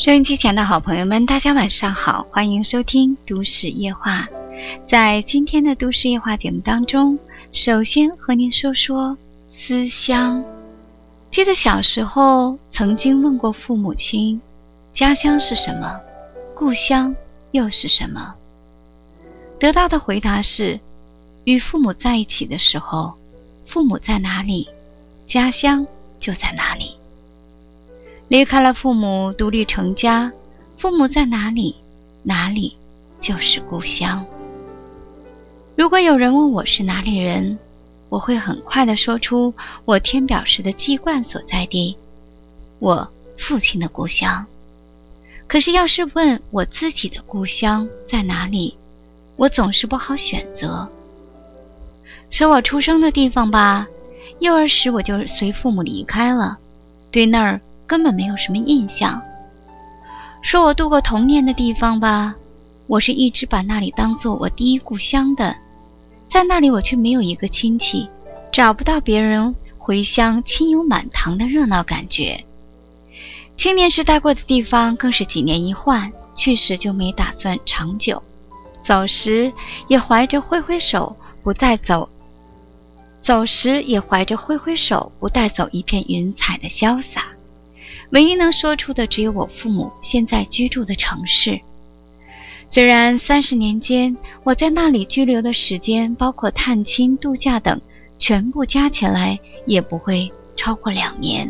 收音机前的好朋友们，大家晚上好，欢迎收听都市夜话。在今天的都市夜话节目当中，首先和您说说思乡。记得小时候曾经问过父母亲，家乡是什么，故乡又是什么？得到的回答是，与父母在一起的时候，父母在哪里，家乡就在哪里。离开了父母，独立成家，父母在哪里，哪里就是故乡。如果有人问我是哪里人，我会很快地说出我填表时的籍贯所在地，我父亲的故乡。可是要是问我自己的故乡在哪里，我总是不好选择。说我出生的地方吧，幼儿时我就随父母离开了，对那儿根本没有什么印象。说我度过童年的地方吧，我是一直把那里当作我第一故乡的，在那里我却没有一个亲戚，找不到别人回乡亲友满堂的热闹感觉。青年时待过的地方更是几年一换，去时就没打算长久，走时也怀着挥挥手不带走不带走一片云彩的潇洒。唯一能说出的只有我父母现在居住的城市。虽然30年间我在那里居留的时间，包括探亲、度假等，全部加起来也不会超过2年。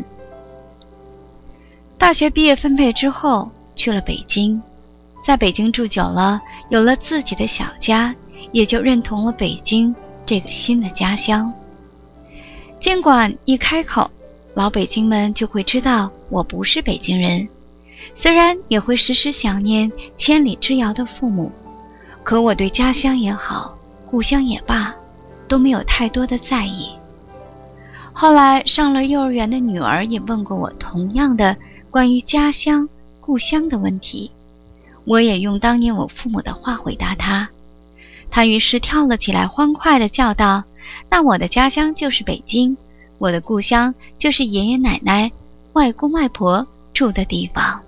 大学毕业分配之后去了北京，在北京住久了，有了自己的小家，也就认同了北京这个新的家乡。尽管一开口，老北京们就会知道我不是北京人，虽然也会时时想念千里之遥的父母，可我对家乡也好，故乡也罢，都没有太多的在意。后来上了幼儿园的女儿也问过我同样的关于家乡、故乡的问题，我也用当年我父母的话回答她。她于是跳了起来，欢快地叫道：“那我的家乡就是北京，我的故乡就是爷爷奶奶、外公外婆住的地方。”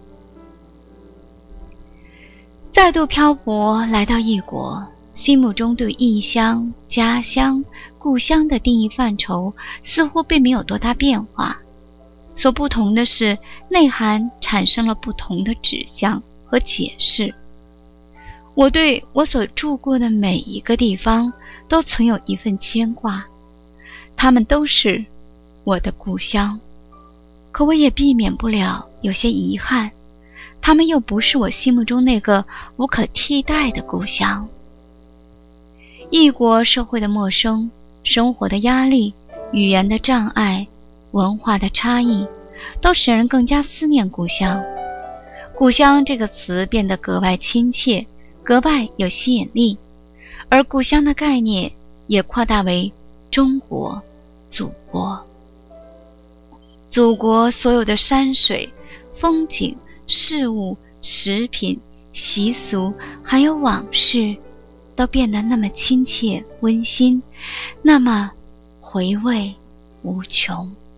再度漂泊来到异国，心目中对异乡、家乡、故乡的定义范畴似乎并没有多大变化，所不同的是内涵产生了不同的指向和解释。我对我所住过的每一个地方都存有一份牵挂，它们都是我的故乡，可我也避免不了有些遗憾，他们又不是我心目中那个无可替代的故乡。异国社会的陌生，生活的压力，语言的障碍，文化的差异，都使人更加思念故乡。故乡这个词变得格外亲切，格外有吸引力，而故乡的概念也扩大为中国、祖国。祖国所有的山水、风景、事物、食品、习俗，还有往事，都变得那么亲切温馨，那么回味无穷。